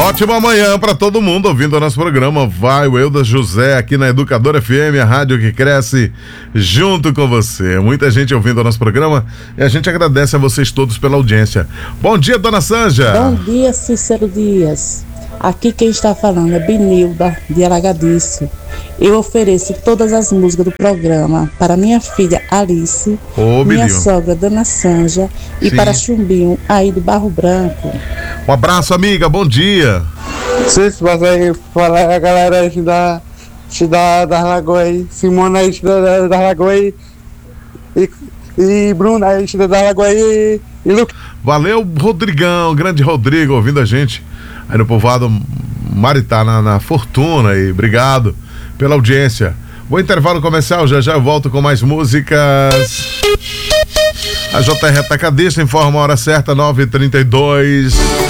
Ótima manhã para todo mundo ouvindo o nosso programa. Vai o Euda José aqui na Educadora FM, a rádio que cresce junto com você. Muita gente ouvindo o nosso programa e a gente agradece a vocês todos pela audiência. Bom dia, dona Sanja. Bom dia, Cícero Dias. Aqui quem está falando é Benilda de Aragadiço. Eu ofereço todas as músicas do programa para minha filha Alice, minha sogra Dona Sanja e para Chumbinho aí do Barro Branco. Um abraço, amiga, bom dia. Sim, mas aí fala a galera aí da Lagoa aí, Simona aí da Lagoa aí e Bruna aí da Lagoa aí e Lucas. Valeu, Rodrigão, grande Rodrigo, ouvindo a gente aí no povoado Maritá, na Fortuna, e obrigado pela audiência. Bom intervalo comercial, já eu volto com mais músicas. A JR Atacadista informa a hora certa, 9h32.